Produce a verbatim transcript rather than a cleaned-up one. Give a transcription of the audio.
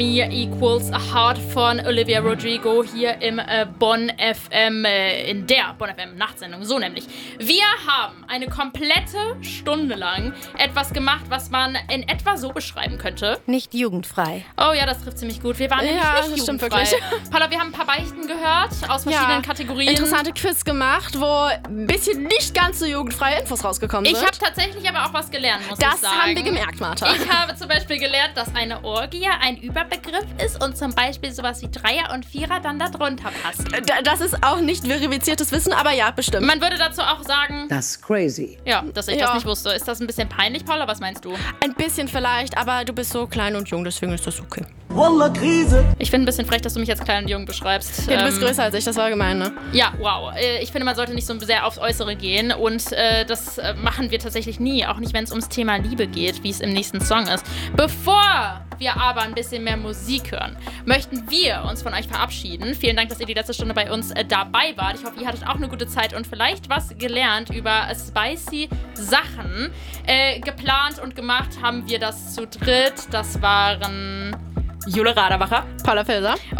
Me Equals a Heart von Olivia Rodrigo hier im äh, Bonn F M, äh, in der Bonn F M Nachtsendung. So nämlich. Wir haben eine komplette Stunde lang etwas gemacht, was man in etwa so beschreiben könnte. Nicht jugendfrei. Oh ja, das trifft ziemlich gut. Wir waren nämlich Ja, nicht das stimmt jugendfrei. wirklich. Paula, wir haben ein paar Beichten gehört aus verschiedenen Ja, Kategorien. Interessante Quiz gemacht, wo ein bisschen nicht ganz so jugendfreie Infos rausgekommen Ich sind. habe tatsächlich aber auch was gelernt, muss Das ich sagen. haben wir gemerkt, Martha. Ich habe zum Beispiel gelernt, dass eine Orgie ein Überbegriff ist und zum Beispiel sowas wie Dreier und Vierer dann da drunter passt. D- Das ist auch nicht verifiziertes Wissen, aber ja, bestimmt. Man würde dazu auch sagen, Das ist crazy. ja, dass ich Ja. das nicht wusste. Ist das ein bisschen peinlich, Paula? Was meinst du? Ein bisschen vielleicht, aber du bist so klein und jung, deswegen ist das okay. Wallah, Krise. Ich finde ein bisschen frech, dass du mich als klein und jung beschreibst. Ja, du bist Ähm, größer als ich, das war gemein, ne? Ja, wow. Äh, Ich finde, man sollte nicht so sehr aufs Äußere gehen und äh, das äh, machen wir tatsächlich nie, auch nicht, wenn es ums Thema Liebe geht, wie es im nächsten Song ist. Bevor wir aber ein bisschen mehr Musik hören, möchten wir uns von euch verabschieden. Vielen Dank, dass ihr die letzte Stunde bei uns äh, dabei wart. Ich hoffe, ihr hattet auch eine gute Zeit und vielleicht was gelernt über spicy Sachen. Äh, geplant und gemacht haben wir das zu dritt. Das waren Jule Raderbacher, Paula Felser.